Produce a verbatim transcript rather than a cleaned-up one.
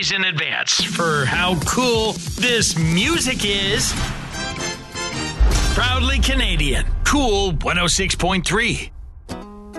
days in advance for how cool this music is. Proudly Canadian. Cool one oh six point three.